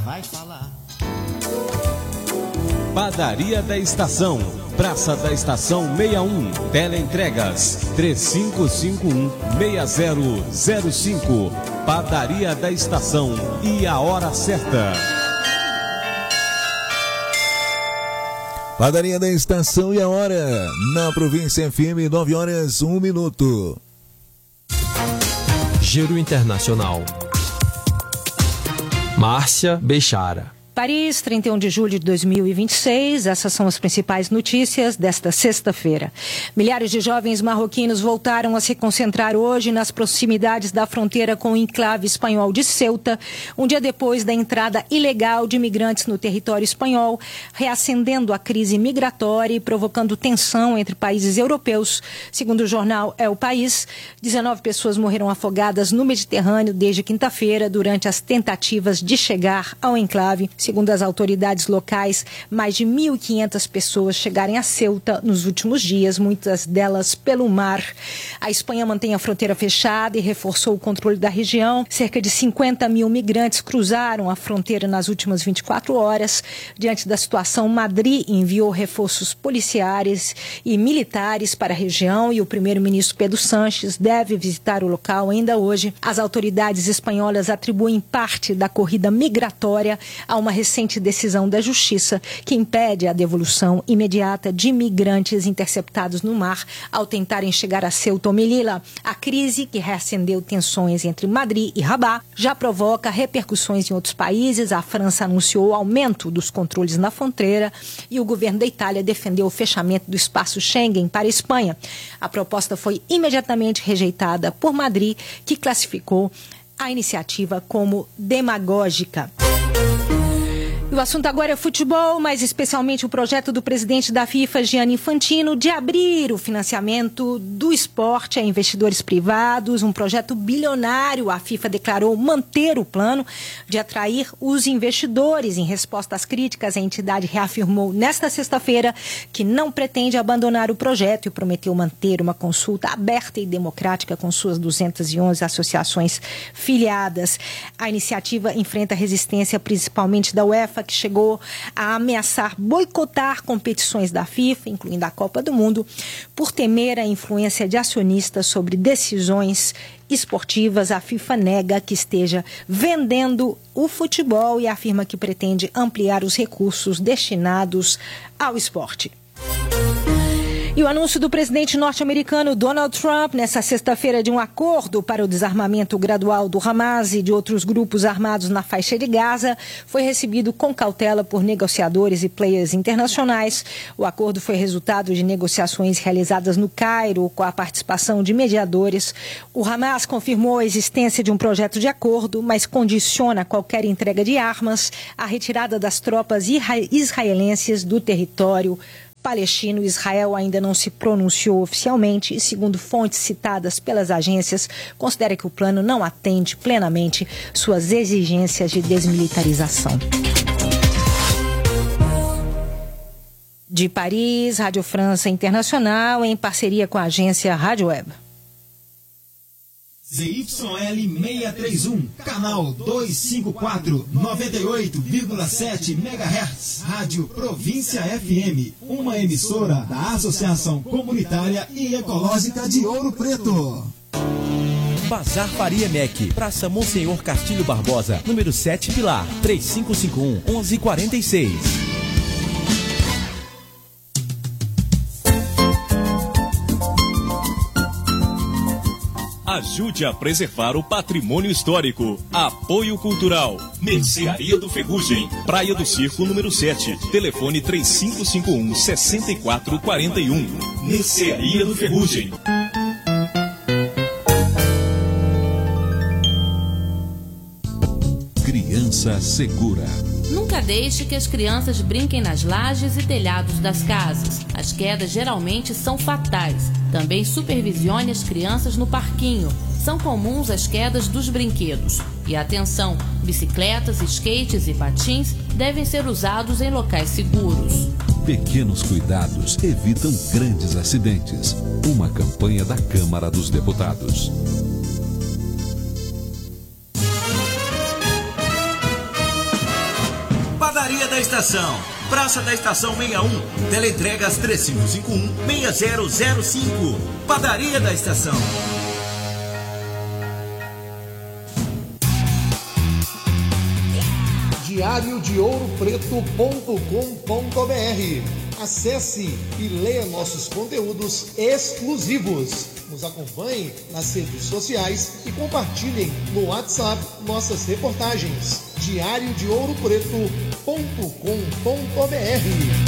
vai falar. Padaria da Estação, Praça da Estação 61, Teleentregas 3551-6005. Padaria da Estação e a hora certa. Padaria da Estação e a hora, na Província FM, 9h01. Giro Internacional. Márcia Bechara. Paris, 31 de julho de 2026. Essas são as principais notícias desta sexta-feira. Milhares de jovens marroquinos voltaram a se concentrar hoje nas proximidades da fronteira com o enclave espanhol de Ceuta, um dia depois da entrada ilegal de imigrantes no território espanhol, reacendendo a crise migratória e provocando tensão entre países europeus. Segundo o jornal El País, 19 pessoas morreram afogadas no Mediterrâneo desde quinta-feira durante as tentativas de chegar ao enclave. Segundo as autoridades locais, mais de 1.500 pessoas chegaram a Ceuta nos últimos dias, muitas delas pelo mar. A Espanha mantém a fronteira fechada e reforçou o controle da região. Cerca de 50 mil migrantes cruzaram a fronteira nas últimas 24 horas. Diante da situação, Madrid enviou reforços policiais e militares para a região e o primeiro-ministro Pedro Sánchez deve visitar o local ainda hoje. As autoridades espanholas atribuem parte da corrida migratória a uma recente decisão da Justiça que impede a devolução imediata de imigrantes interceptados no mar ao tentarem chegar a Ceuta ou Melilla. A crise, que reacendeu tensões entre Madrid e Rabat, já provoca repercussões em outros países. A França anunciou o aumento dos controles na fronteira e o governo da Itália defendeu o fechamento do espaço Schengen para a Espanha. A proposta foi imediatamente rejeitada por Madrid, que classificou a iniciativa como demagógica. E o assunto agora é futebol, mas especialmente o projeto do presidente da FIFA, Gianni Infantino, de abrir o financiamento do esporte a investidores privados, um projeto bilionário. A FIFA declarou manter o plano de atrair os investidores. Em resposta às críticas, a entidade reafirmou nesta sexta-feira que não pretende abandonar o projeto e prometeu manter uma consulta aberta e democrática com suas 211 associações filiadas. A iniciativa enfrenta resistência principalmente da UEFA, que chegou a ameaçar boicotar competições da FIFA, incluindo a Copa do Mundo, por temer a influência de acionistas sobre decisões esportivas. A FIFA nega que esteja vendendo o futebol e afirma que pretende ampliar os recursos destinados ao esporte. E o anúncio do presidente norte-americano Donald Trump nesta sexta-feira de um acordo para o desarmamento gradual do Hamas e de outros grupos armados na faixa de Gaza foi recebido com cautela por negociadores e players internacionais. O acordo foi resultado de negociações realizadas no Cairo com a participação de mediadores. O Hamas confirmou a existência de um projeto de acordo, mas condiciona qualquer entrega de armas à retirada das tropas israelenses do território palestino. Israel ainda não se pronunciou oficialmente e, segundo fontes citadas pelas agências, considera que o plano não atende plenamente suas exigências de desmilitarização. De Paris, Rádio França Internacional, em parceria com a agência Rádio Web. ZYL 631, canal 254, 98,7 MHz, Rádio Província FM, uma emissora da Associação Comunitária e Ecológica de Ouro Preto. Bazar Faria Mec, Praça Monsenhor Castilho Barbosa, número 7 Pilar, 3551-1146. Ajude a preservar o patrimônio histórico. Apoio Cultural. Mercearia do Ferrugem. Praia do Circo, número 7. Telefone 3551-6441. Mercearia do Ferrugem. Criança Segura. Nunca deixe que as crianças brinquem nas lajes e telhados das casas. As quedas geralmente são fatais. Também supervisione as crianças no parquinho. São comuns as quedas dos brinquedos. E atenção, bicicletas, skates e patins devem ser usados em locais seguros. Pequenos cuidados evitam grandes acidentes. Uma campanha da Câmara dos Deputados. Padaria da Estação, Praça da Estação 61, teleentregas 3551-6005. Padaria da Estação. diariodouropreto.com.br. Acesse e leia nossos conteúdos exclusivos. Nos acompanhe nas redes sociais e compartilhem no WhatsApp nossas reportagens. diariodouropreto.com.br.